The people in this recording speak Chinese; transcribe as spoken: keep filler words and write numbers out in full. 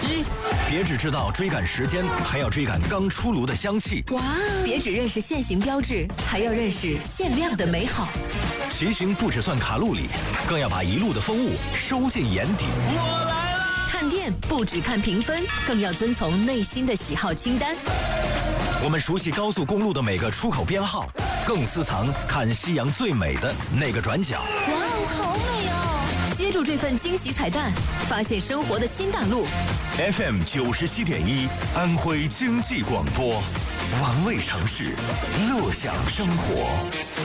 一，别只知道追赶时间，还要追赶刚出炉的香气。 哇！别只认识限行标志，还要认识限量的美好。 骑行不只算卡路里，更要把一路的风物收进眼底。 我来了！ 看店不只看评分，更要遵从内心的喜好清单。 我们熟悉高速公路的每个出口编号，更私藏看夕阳最美的那个转角。 哇哦，好美哦！接住这份惊喜彩蛋，发现生活的新大陆。 F M 九十七点一，安徽经济广播，玩味城市，乐享生活。